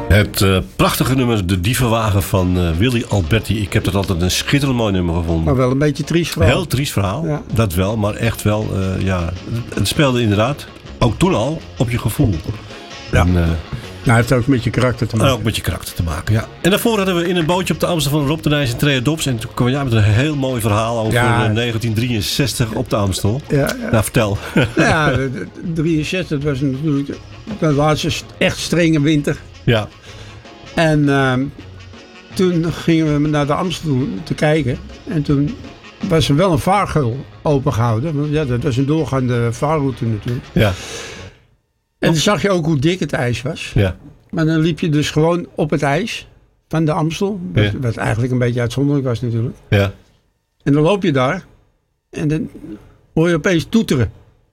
Het prachtige nummer De Dievenwagen van Willy Alberti. Ik heb dat altijd een schitterend mooi nummer gevonden. Maar wel een beetje triest verhaal. Heel triest verhaal, ja. Dat wel. Maar echt wel, het speelde inderdaad, ook toen al, op je gevoel. Ja. En, hij heeft ook met je karakter te maken. Ook met je karakter te maken, ja. En daarvoor hadden we In een bootje op de Amstel van Rob de Nijs en Trea Dobbs. En toen kwam jij met een heel mooi verhaal over 1963 op de Amstel. Ja. Nou, vertel. Ja, 63 was natuurlijk de laatste echt strenge winter. Ja. En toen gingen we naar de Amstel te kijken. En toen was er wel een vaargeul opengehouden. Want ja, dat was een doorgaande vaarroute natuurlijk. Ja. En dan zag je ook hoe dik het ijs was. Ja. Maar dan liep je dus gewoon op het ijs van de Amstel. Wat eigenlijk een beetje uitzonderlijk was natuurlijk. Ja. En dan loop je daar. En dan hoor je opeens toeteren.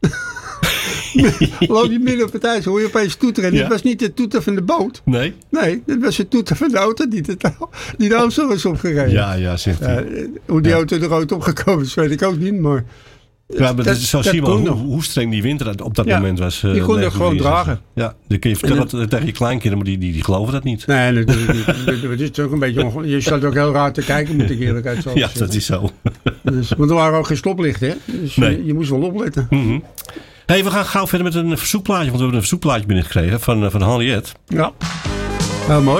Loop je midden op het ijs, hoor je opeens toeteren. En dit was niet de toeter van de boot. Nee? Nee, dit was de toeter van de auto die de Amstel was opgereden. Ja, zegt hij. Hoe die auto er ooit opgekomen is, weet ik ook niet. Maar ja, maar zo zie je maar hoe streng die winter op dat moment was. Die kon het gewoon dragen. Ja, dan kun je vertellen tegen je kleinkinderen, maar die geloven dat niet. Nee, natuurlijk niet. Het is ook een beetje je staat ook heel raar te kijken, moet ik eerlijkheid zo zeggen. Ja, dat is zo. Dus, want er waren ook geen stoplichten, hè? Dus je moest wel opletten. Mm-hmm. Hey, we gaan gauw verder met een verzoekplaatje, want we hebben een verzoekplaatje binnengekregen van Henriette. Ja, heel mooi.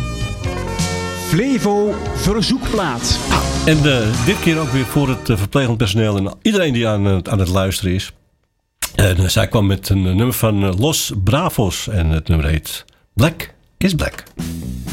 Flevo verzoekplaat. En dit keer ook weer voor het verplegend personeel en iedereen die aan het luisteren is. En zij kwam met een nummer van Los Bravos en het nummer heet Black is Black.